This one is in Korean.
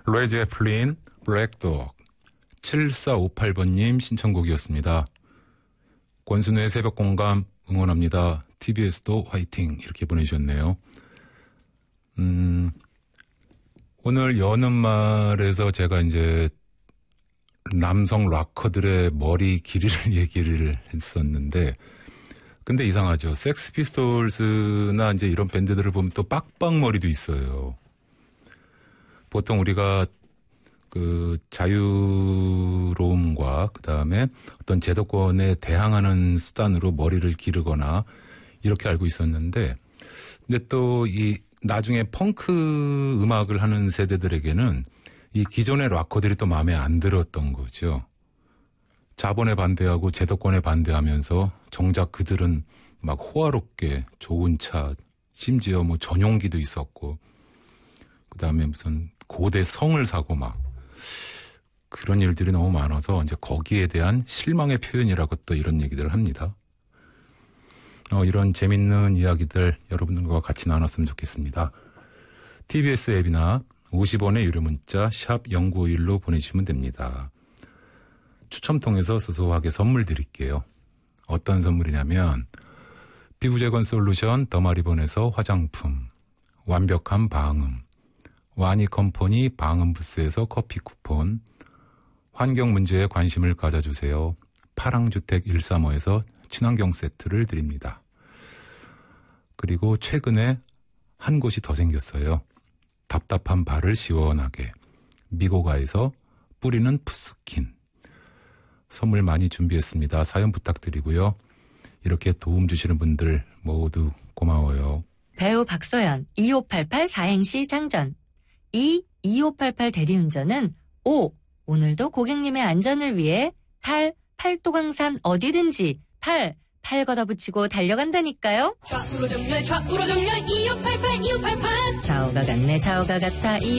레드 제플린, 블랙독. 7458번님 신청곡이었습니다. 권순우의 새벽공감 응원합니다. TBS도 화이팅 이렇게 보내주셨네요. 오늘 여는 말에서 제가 이제 남성 락커들의 머리 길이를 얘기를 했었는데, 근데 이상하죠. 섹스피스톨스나 이제 이런 밴드들을 보면 또 빡빡머리도 있어요. 보통 우리가 그 자유로움과 그 다음에 어떤 제도권에 대항하는 수단으로 머리를 기르거나 이렇게 알고 있었는데, 근데 또 이 나중에 펑크 음악을 하는 세대들에게는 이 기존의 락커들이 또 마음에 안 들었던 거죠. 자본에 반대하고 제도권에 반대하면서 정작 그들은 막 호화롭게 좋은 차, 심지어 뭐 전용기도 있었고, 그 다음에 무슨 고대 성을 사고 막 그런 일들이 너무 많아서 이제 거기에 대한 실망의 표현이라고 또 이런 얘기들을 합니다. 이런 재밌는 이야기들 여러분들과 같이 나눴으면 좋겠습니다. TBS 앱이나 50원의 유료 문자 샵 0951로 보내주시면 됩니다. 추첨 통해서 소소하게 선물 드릴게요. 어떤 선물이냐면 피부재건 솔루션 더마리본에서 화장품, 완벽한 방음, 와니컴퍼니 방음부스에서 커피 쿠폰, 환경 문제에 관심을 가져주세요. 파랑주택 135에서 친환경 세트를 드립니다. 그리고 최근에 한 곳이 더 생겼어요. 답답한 발을 시원하게 미고가에서 뿌리는 푸스킨. 선물 많이 준비했습니다. 사연 부탁드리고요. 이렇게 도움 주시는 분들 모두 고마워요. 배우 박소연 2588 사행시 장전. 2588 대리운전은 오늘도 고객님의 안전을 위해 팔도강산 어디든지 팔 걷어붙이고 달려간다니까요. 좌우로 정렬 2588 좌우가 같네 좌우가 같아